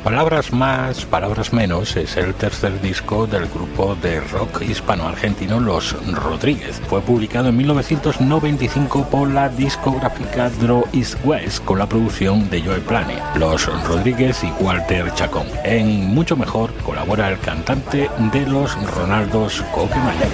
Palabras más, palabras menos es el tercer disco del grupo de rock hispano-argentino Los Rodríguez. Fue publicado en 1995 por la discográfica Draw East West con la producción de Joe Plane, Los Rodríguez y Walter Chacón. En Mucho Mejor colabora el cantante de Los Ronaldos, Coque Mayo.